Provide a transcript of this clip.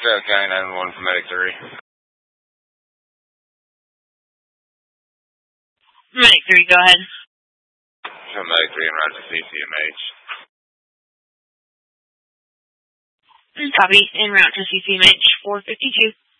South County 911 from Medic 3. Medic 3, go ahead. From Medic 3 en route to CCMH. Copy, en route to CCMH 452.